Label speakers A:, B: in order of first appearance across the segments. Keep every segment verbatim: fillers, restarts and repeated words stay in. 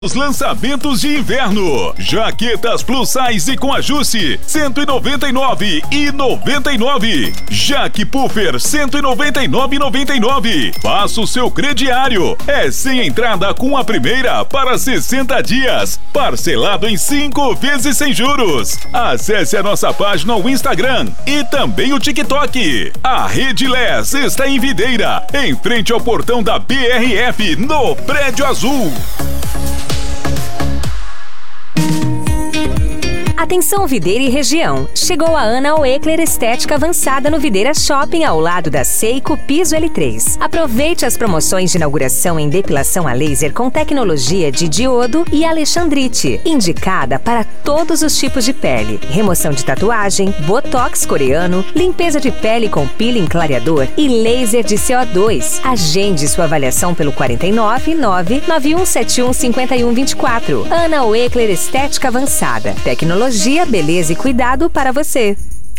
A: Os lançamentos de inverno. Jaquetas plus size com ajuste cento e noventa e nove reais e noventa e nove centavos. Jaque Puffer cento e noventa e nove reais e noventa e nove centavos. Faça o seu crediário. É sem entrada com a primeira para sessenta dias. Parcelado em cinco vezes sem juros. Acesse a nossa página no Instagram e também o TikTok. A Rede Les está em Videira, em frente ao portão da B R F, no Prédio Azul.
B: Atenção Videira e região, chegou a Ana Oekler Estética Avançada no Videira Shopping ao lado da Seiko Piso L três. Aproveite as promoções de inauguração em depilação a laser com tecnologia de diodo e alexandrite, indicada para todos os tipos de pele, remoção de tatuagem, botox coreano, limpeza de pele com peeling clareador e laser de C O dois. Agende sua avaliação pelo quatro nove nove nove um sete um cinco um dois quatro. Ana Oekler Estética Avançada, tecnologia Tecnologia, beleza e cuidado para você.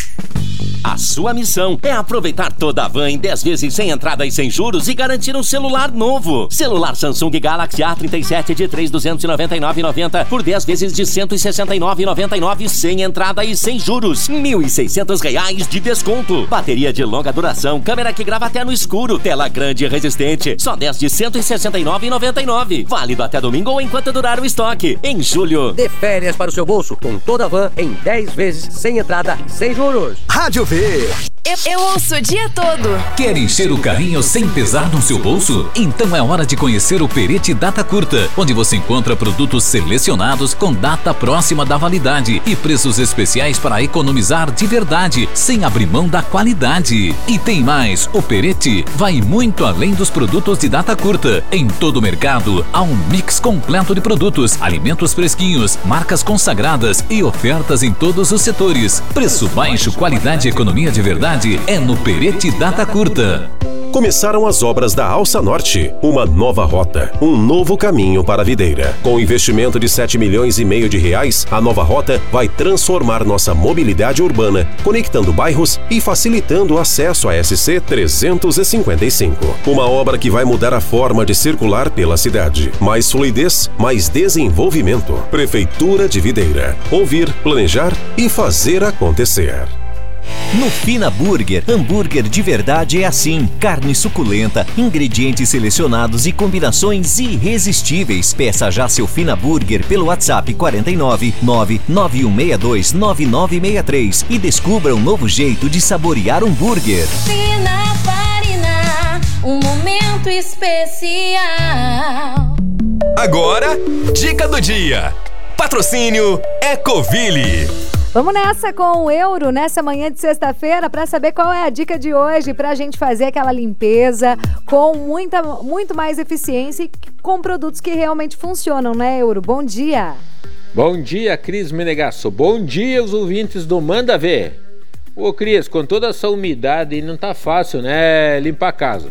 C: A sua missão é aproveitar toda a van em dez vezes sem entrada e sem juros e garantir um celular novo. Celular Samsung Galaxy A trinta e sete de três mil duzentos e noventa e nove reais e noventa centavos por dez vezes de cento e sessenta e nove reais e noventa e nove centavos sem entrada e sem juros. mil e seiscentos reais de desconto. Bateria de longa duração, câmera que grava até no escuro, tela grande e resistente. Só dez de cento e sessenta e nove reais e noventa e nove centavos. Válido até domingo ou enquanto durar o estoque. Em julho.
D: Dê férias para o seu bolso com toda a van em dez vezes sem entrada e sem juros.
E: Rádio V.
F: Eu, eu ouço o dia todo.
G: Quer encher o carrinho sem pesar no seu bolso? Então é hora de conhecer o Perete Data Curta, onde você encontra produtos selecionados com data próxima da validade e preços especiais para economizar de verdade, sem abrir mão da qualidade. E tem mais, o Perete vai muito além dos produtos de data curta. Em todo o mercado, há um mix completo de produtos, alimentos fresquinhos, marcas consagradas e ofertas em todos os setores. Preço baixo, qualidade e economia de verdade é no Perete Data Curta.
H: Começaram as obras da Alça Norte, uma nova rota, um novo caminho para a Videira. Com investimento de sete milhões e meio de reais, a nova rota vai transformar nossa mobilidade urbana, conectando bairros e facilitando o acesso à S C trezentos e cinquenta e cinco. Uma obra que vai mudar a forma de circular pela cidade. Mais fluidez, mais desenvolvimento. Prefeitura de Videira. Ouvir, planejar e fazer acontecer.
I: No Fina Burger, hambúrguer de verdade é assim. Carne suculenta, ingredientes selecionados e combinações irresistíveis. Peça já seu Fina Burger pelo WhatsApp quatro nove nove nove um seis dois nove nove seis três e descubra um novo jeito de saborear um hambúrguer.
J: Fina Farina, um momento especial.
E: Agora, dica do dia. Patrocínio Ecoville.
K: Vamos nessa com o Euro, nessa manhã de sexta-feira, para saber qual é a dica de hoje para a gente fazer aquela limpeza com muita, muito mais eficiência e com produtos que realmente funcionam, né, Euro? Bom dia!
L: Bom dia, Cris Menegasso. Bom dia, os ouvintes do Manda Ver. Ô, Cris, com toda essa umidade não tá fácil, né, limpar a casa.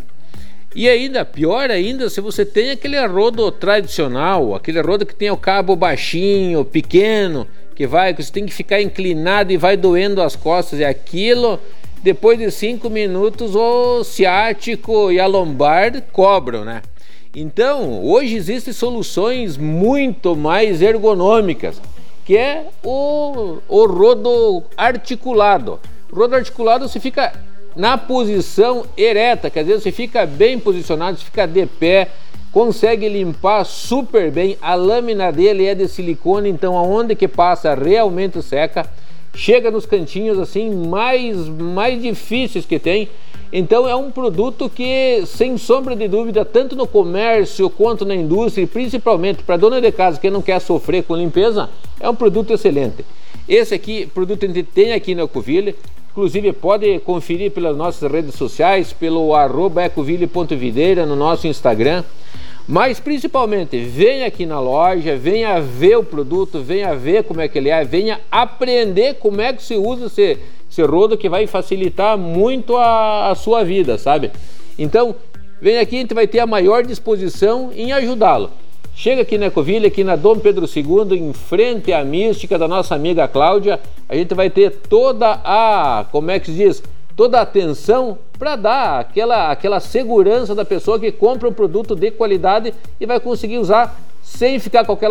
L: E ainda, pior ainda, se você tem aquele rodo tradicional, aquele rodo que tem o cabo baixinho, pequeno, que vai, que você tem que ficar inclinado e vai doendo as costas, e aquilo, depois de cinco minutos, o ciático e a lombar cobram, né? Então, hoje existem soluções muito mais ergonômicas, que é o, o rodo articulado. O rodo articulado você fica na posição ereta, quer dizer, você fica bem posicionado, você fica de pé, consegue limpar super bem. A lâmina dele é de silicone, então aonde que passa realmente seca. Chega nos cantinhos assim mais, mais difíceis que tem. Então é um produto que, sem sombra de dúvida, tanto no comércio quanto na indústria, e principalmente para dona de casa que não quer sofrer com limpeza, é um produto excelente. Esse aqui, produto a gente tem aqui na Ecoville. Inclusive pode conferir pelas nossas redes sociais, pelo arroba ecoville ponto videira no nosso Instagram. Mas principalmente, venha aqui na loja, venha ver o produto, venha ver como é que ele é, venha aprender como é que se usa esse, esse rodo, que vai facilitar muito a, a sua vida, sabe? Então, venha aqui, a gente vai ter a maior disposição em ajudá-lo. Chega aqui na Ecoville, aqui na Dom Pedro segundo, em frente à mística da nossa amiga Cláudia. A gente vai ter toda a, como é que se diz, toda a atenção para dar aquela, aquela segurança da pessoa que compra um produto de qualidade e vai conseguir usar sem ficar com aquela